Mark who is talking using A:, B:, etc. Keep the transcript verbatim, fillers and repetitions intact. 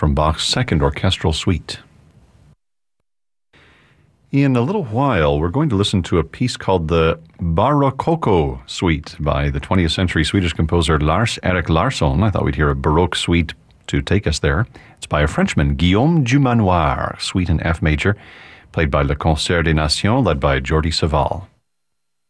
A: from Bach's Second Orchestral Suite. In a little while, we're going to listen to a piece called the Barocco Suite by the twentieth century Swedish composer Lars Erik Larsson. I thought we'd hear a Baroque suite to take us there. It's by a Frenchman, Guillaume du Manoir, suite in F major, played by Le Concert des Nations, led by Jordi Savall.